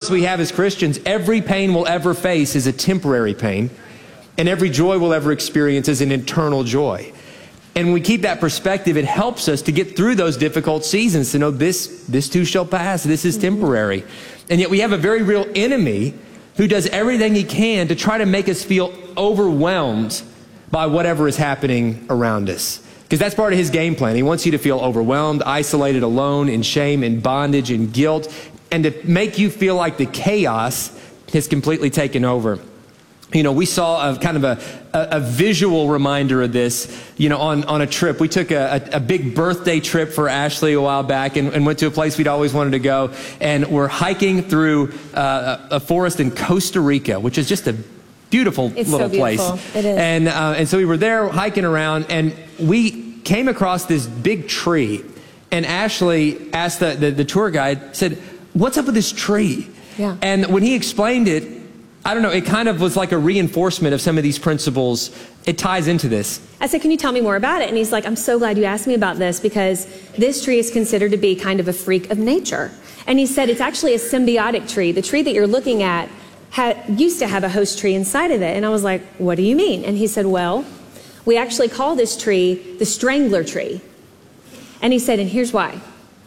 promise we have as Christians, every pain we'll ever face is a temporary pain, and every joy we'll ever experience is an eternal joy. And when we keep that perspective, it helps us to get through those difficult seasons, to know this too shall pass, this is temporary. And yet we have a very real enemy who does everything he can to try to make us feel overwhelmed by whatever is happening around us. Because that's part of his game plan. He wants you to feel overwhelmed, isolated, alone, in shame, in bondage, in guilt, and to make you feel like the chaos has completely taken over. You know, we saw a kind of a visual reminder of this, you know, on a trip. We took a big birthday trip for Ashley a while back and went to a place we'd always wanted to go. And we're hiking through a forest in Costa Rica, which is just a beautiful little place. It is. And so we were there hiking around, and we came across this big tree. And Ashley asked the tour guide, said, "What's up with this tree?" Yeah. And when he explained it, I don't know, it kind of was like a reinforcement of some of these principles. It ties into this. I said, "Can you tell me more about it?" And he's like, "I'm so glad you asked me about this, because this tree is considered to be kind of a freak of nature." And he said, it's actually a symbiotic tree. The tree that you're looking at used to have a host tree inside of it. And I was like, "What do you mean?" And he said, "Well, we actually call this tree the strangler tree." And he said, and here's why.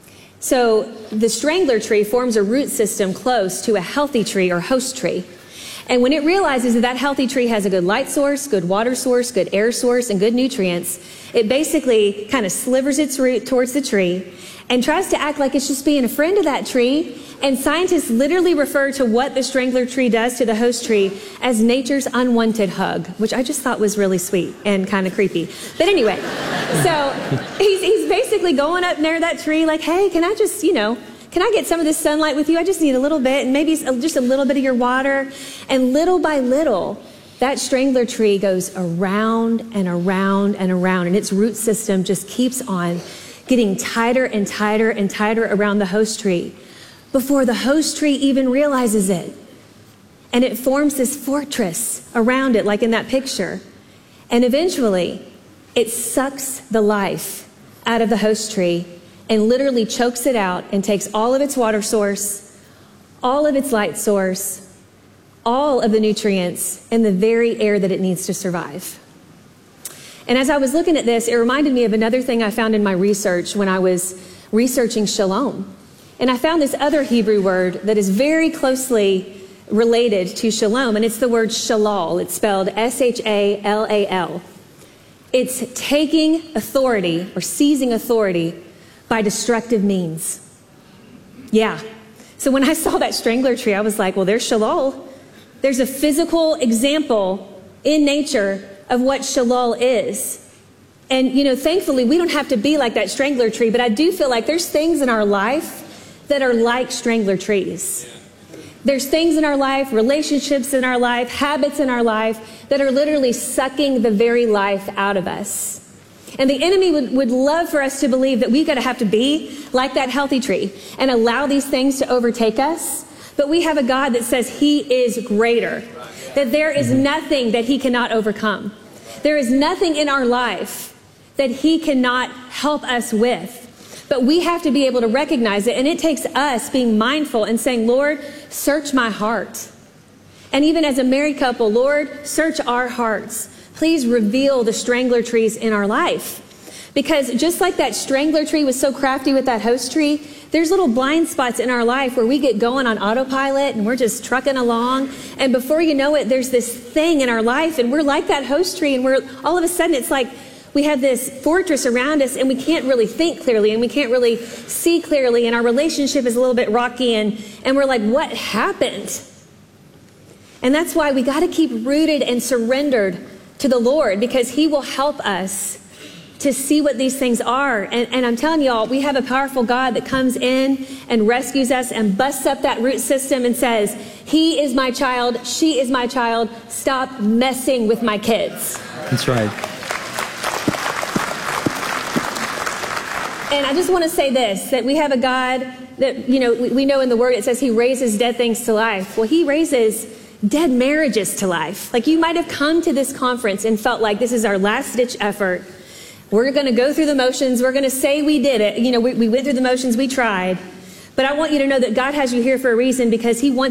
So the strangler tree forms a root system close to a healthy tree or host tree. And when it realizes that that healthy tree has a good light source, good water source, good air source, and good nutrients, it basically kind of slivers its root towards the tree and tries to act like it's just being a friend of that tree. And scientists literally refer to what the strangler tree does to the host tree as nature's unwanted hug, which I just thought was really sweet and kind of creepy. But anyway, so he's basically going up near that tree like, "Hey, can I just, can I get some of this sunlight with you? I just need a little bit, and maybe just a little bit of your water." And little by little, that strangler tree goes around and around and around, and its root system just keeps on getting tighter and tighter and tighter around the host tree before the host tree even realizes it. And it forms this fortress around it, like in that picture. And eventually, it sucks the life out of the host tree and literally chokes it out and takes all of its water source, all of its light source, all of the nutrients, and the very air that it needs to survive. And as I was looking at this, it reminded me of another thing I found in my research when I was researching shalom. And I found this other Hebrew word that is very closely related to shalom, and it's the word shalal. It's spelled S-H-A-L-A-L. It's taking authority or seizing authority by destructive means. Yeah. So when I saw that strangler tree, I was like, well, there's shalal. There's a physical example in nature of what shalal is. And, thankfully, we don't have to be like that strangler tree, but I do feel like there's things in our life that are like strangler trees. There's things in our life, relationships in our life, habits in our life that are literally sucking the very life out of us. And the enemy would love for us to believe that we've got to have to be like that healthy tree and allow these things to overtake us. But we have a God that says he is greater, that there is nothing that he cannot overcome. There is nothing in our life that he cannot help us with. But we have to be able to recognize it, and it takes us being mindful and saying, "Lord, search my heart." And even as a married couple, "Lord, search our hearts. Please reveal the strangler trees in our life." Because just like that strangler tree was so crafty with that host tree, there's little blind spots in our life where we get going on autopilot and we're just trucking along. And before you know it, there's this thing in our life, and we're like that host tree, and we're all of a sudden it's like we have this fortress around us, and we can't really think clearly, and we can't really see clearly, and our relationship is a little bit rocky, and we're like, what happened? And that's why we got to keep rooted and surrendered to the Lord, because he will help us to see what these things are. And I'm telling y'all, we have a powerful God that comes in and rescues us and busts up that root system and says, "He is my child, she is my child, stop messing with my kids." That's right. And I just want to say this, that we have a God that, we know in the Word it says he raises dead things to life. Well, he raises dead marriages to life. Like, you might have come to this conference and felt like this is our last-ditch effort. We're going to go through the motions. We're going to say we did it. We went through the motions. We tried. But I want you to know that God has you here for a reason, because he wants